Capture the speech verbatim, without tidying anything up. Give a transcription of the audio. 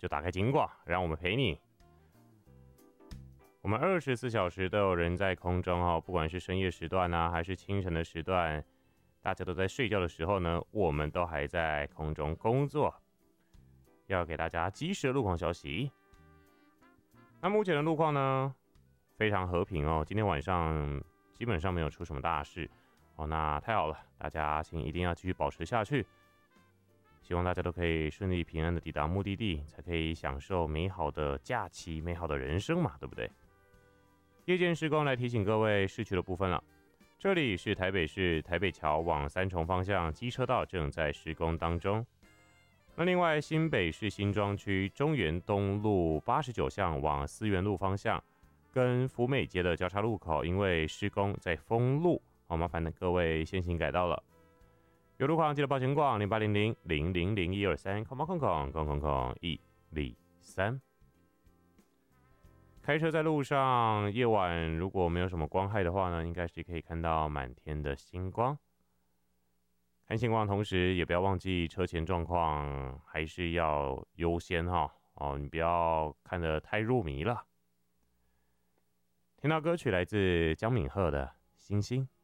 就打开警广，让我们陪你。我们二十四小时都有人在空中哦，不管是深夜时段啊，还是清晨的时段，大家都在睡觉的时候呢，我们都还在空中工作，要给大家及时的路况消息。那目前的路况呢，非常和平哦，今天晚上基本上没有出什么大事哦，那太好了，大家请一定要继续保持下去。希望大家都可以顺利平安的抵达目的地，才可以享受美好的假期、美好的人生嘛，对不对？夜间施工来提醒各位市区的部分了。这里是台北市台北桥往三重方向机车道正在施工当中。那另外，新北市新庄区中原东路八十九巷往思源路方向，跟福美街的交叉路口，因为施工在封路，好麻烦的各位先行改道了。有路况记得报警广零八零零零零零一二三空空空空空空空一零三。开车在路上，夜晚如果没有什么光害的话呢，应该是可以看到满天的星光。看星光的同时，也不要忘记车前状况，还是要优先哈哦，你不要看得太入迷了。听到歌曲来自江敏赫的《星星》。